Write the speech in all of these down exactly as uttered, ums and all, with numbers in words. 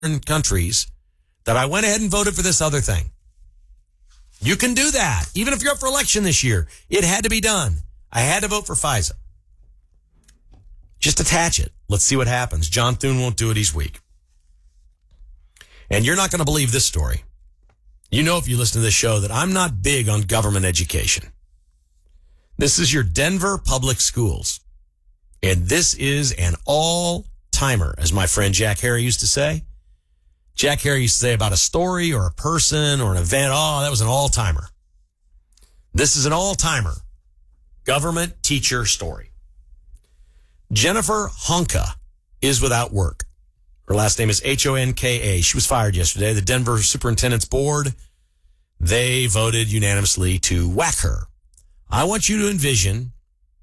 countries that I went ahead and voted for this other thing. You can do that. Even if you're up for election this year, it had to be done. I had to vote for FISA. Just attach it. Let's see what happens. John Thune won't do it. He's weak. And you're not going to believe this story. You know, if you listen to this show, that I'm not big on government education. This is your Denver Public Schools. And this is an all-timer, as my friend Jack Harry used to say. Jack Harry used to say about a story or a person or an event, oh, that was an all-timer. This is an all-timer government teacher story. Jennifer Honka is without work. Her last name is H O N K A. She was fired yesterday. The Denver Superintendent's Board, they voted unanimously to whack her. I want you to envision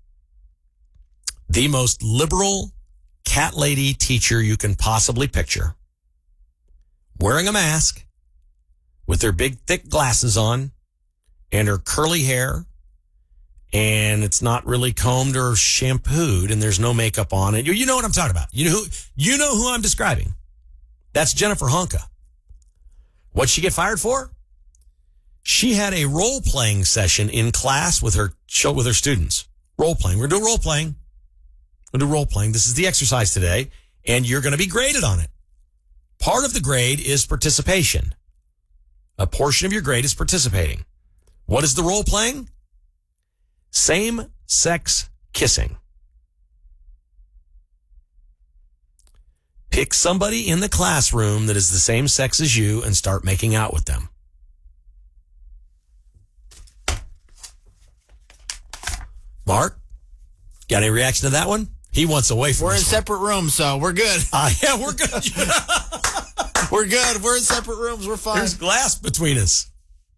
the most liberal cat lady teacher you can possibly picture, wearing a mask with her big, thick glasses on and her curly hair, and it's not really combed or shampooed, and there's no makeup on it. You, you know what I'm talking about. You know who, you know who I'm describing. That's Jennifer Honka. What'd she get fired for? She had a role-playing session in class with her with her students. Role-playing. We're doing role-playing. We'll do role-playing. This is the exercise today, and you're going to be graded on it. Part of the grade is participation. A portion of your grade is participating. What is the role-playing? Same-sex kissing. Pick somebody in the classroom that is the same sex as you and start making out with them. Mark, got any reaction to that one? He wants away from We're in one. separate rooms, so we're good. Uh, yeah, we're good. We're good. We're in separate rooms. We're fine. There's glass between us.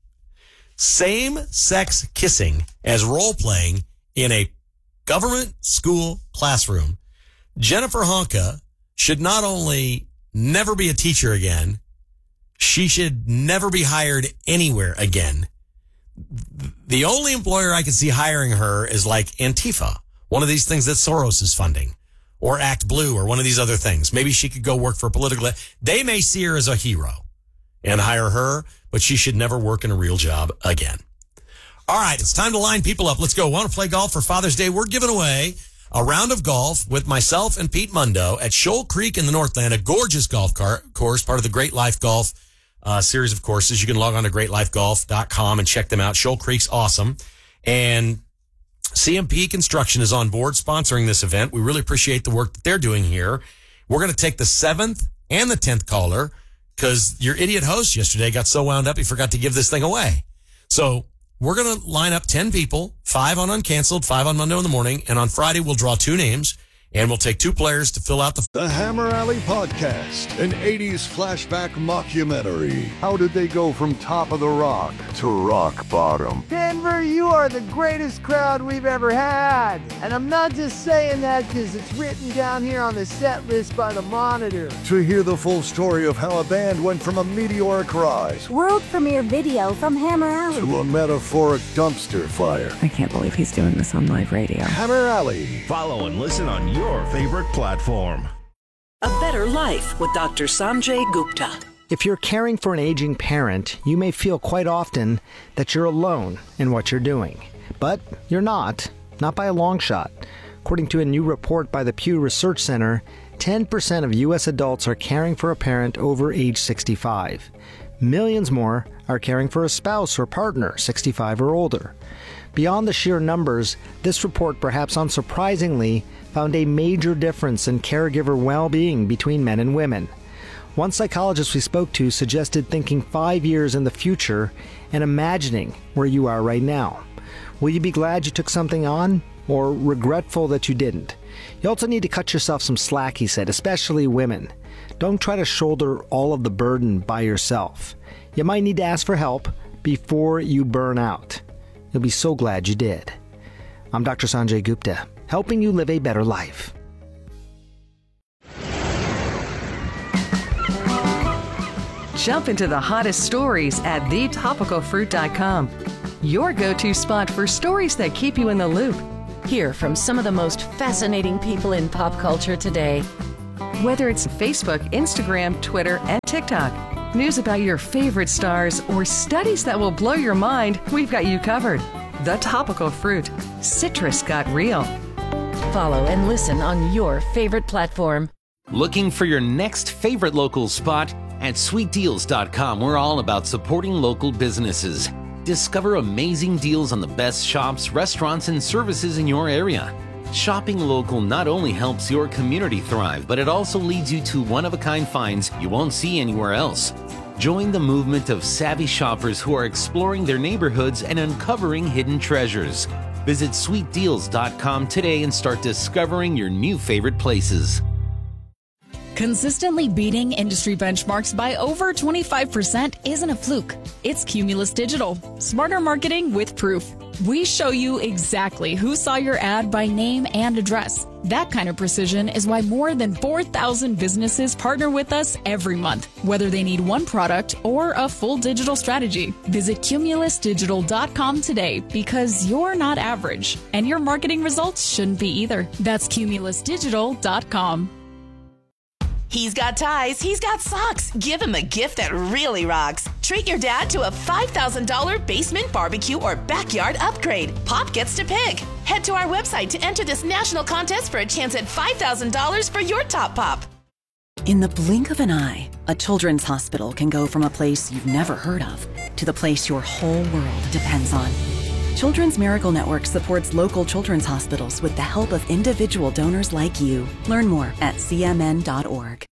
Same-sex kissing as role-playing in a government school classroom. Jennifer Honka should not only never be a teacher again, she should never be hired anywhere again. The only employer I can see hiring her is like Antifa, one of these things that Soros is funding, or Act Blue, or one of these other things. Maybe she could go work for a political... They may see her as a hero and hire her, but she should never work in a real job again. All right, it's time to line people up. Let's go. Want to play golf for Father's Day? We're giving away a round of golf with myself and Pete Mundo at Shoal Creek in the Northland, a gorgeous golf car- course, part of the Great Life Golf uh, series of courses. You can log on to great life golf dot com and check them out. Shoal Creek's awesome. And C M P Construction is on board sponsoring this event. We really appreciate the work that they're doing here. We're going to take the seventh and the tenth caller because your idiot host yesterday got so wound up he forgot to give this thing away. So we're going to line up ten people, five on Uncanceled, five on Monday in the morning, and on Friday we'll draw two names, and we'll take two players to fill out the... The Hammer Alley Podcast, an eighties flashback mockumentary. How did they go from top of the rock to rock bottom? Denver, you are the greatest crowd we've ever had. And I'm not just saying that because it's written down here on the set list by the Monitor. To hear the full story of how a band went from a meteoric rise World premiere video from Hammer Alley to a metaphoric dumpster fire. I can't believe he's doing this on live radio. Hammer Alley. Follow and listen on your favorite platform. A Better Life with Doctor Sanjay Gupta. If you're caring for an aging parent, you may feel quite often that you're alone in what you're doing. But you're not, not by a long shot. According to a new report by the Pew Research Center, ten percent of U S adults are caring for a parent over age sixty-five. Millions more are caring for a spouse or partner sixty-five or older. Beyond the sheer numbers, this report, perhaps unsurprisingly, found a major difference in caregiver well-being between men and women. One psychologist we spoke to suggested thinking five years in the future and imagining where you are right now. Will you be glad you took something on, or regretful that you didn't? You also need to cut yourself some slack, he said, especially women. Don't try to shoulder all of the burden by yourself. You might need to ask for help before you burn out. You'll be so glad you did. I'm Doctor Sanjay Gupta, helping you live a better life. Jump into the hottest stories at the topical fruit dot com. Your go-to spot for stories that keep you in the loop. Hear from some of the most fascinating people in pop culture today. Whether it's Facebook, Instagram, Twitter, and TikTok, news about your favorite stars, or studies that will blow your mind, we've got you covered. The Topical Fruit. Citrus got real. Follow and listen on your favorite platform. Looking for your next favorite local spot? At sweet deals dot com, we're all about supporting local businesses. Discover amazing deals on the best shops, restaurants, and services in your area. Shopping local not only helps your community thrive, but it also leads you to one-of-a-kind finds you won't see anywhere else. Join the movement of savvy shoppers who are exploring their neighborhoods and uncovering hidden treasures. Visit sweet deals dot com today and start discovering your new favorite places. Consistently beating industry benchmarks by over twenty-five percent isn't a fluke. It's Cumulus Digital. Smarter marketing with proof. We show you exactly who saw your ad by name and address. That kind of precision is why more than four thousand businesses partner with us every month, whether they need one product or a full digital strategy. Visit cumulus digital dot com today because you're not average, and your marketing results shouldn't be either. That's cumulus digital dot com. He's got ties, he's got socks. Give him a gift that really rocks. Treat your dad to a five thousand dollars basement barbecue or backyard upgrade. Pop gets to pick. Head to our website to enter this national contest for a chance at five thousand dollars for your top pop. In the blink of an eye, a children's hospital can go from a place you've never heard of to the place your whole world depends on. Children's Miracle Network supports local children's hospitals with the help of individual donors like you. Learn more at c m n dot org.